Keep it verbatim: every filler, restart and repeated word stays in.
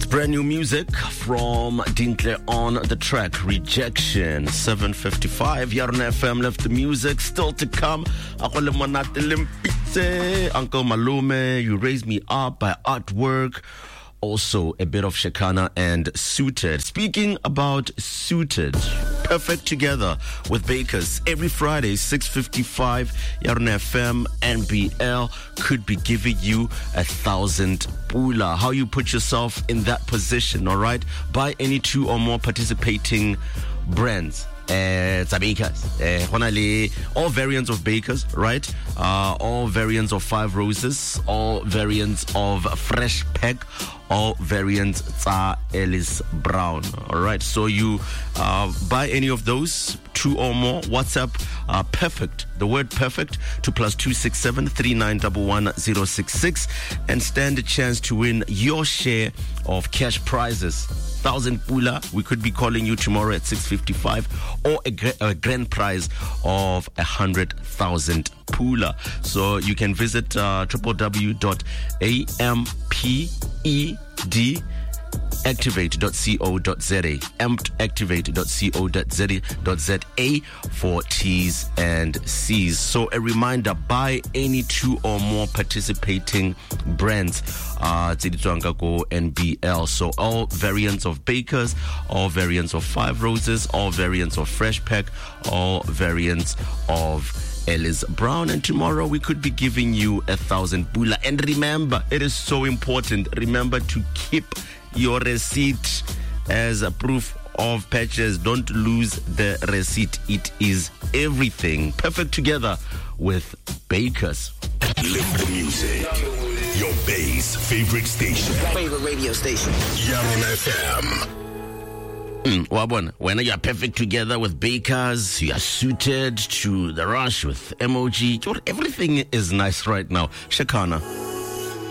Brand new music from Dintle on the track, Rejection, seven fifty-five. Yarn F M left the music, still to come. Uncle Malume, You Raise Me Up by Artwork. Also a bit of Shekana and Suited. Speaking about Suited, Perfect Together with Bakers every Friday, six fifty-five. Yarn F M, N B L could be giving you a thousand pula. How you put yourself in that position, all right? Buy any two or more participating brands. Uh, it's a Bakers. Uh, all variants of Bakers, right? Uh, all variants of Five Roses, all variants of Fresh Pack, all variants Tsa Ellis Brown. All right, so you uh, buy any of those, two or more, WhatsApp uh, perfect, the word perfect, to plus two six seven three nine one one zero six six, and stand a chance to win your share of cash prizes. Thousand pula, we could be calling you tomorrow at six fifty-five, or a, a grand prize of a hundred thousand pula. So you can visit uh, w w w dot a m p e d activate dot co dot z a activate dot co dot z a for T's and C's. So a reminder, buy any two or more participating brands uh N B L. So all variants of Bakers, all variants of Five Roses, all variants of Fresh Pack, all variants of Ellis Brown. And tomorrow we could be giving you a thousand pula. And remember, it is so important, remember to keep your receipt as a proof of purchase. Don't lose the receipt. It is everything. Perfect Together with Bakers. Live the music. Your base favorite station. Favorite radio station. Yarn F M. Mm, Wabon, when you are perfect together with Bakers, you are suited to the rush with M O G. Everything is nice right now. Shekana.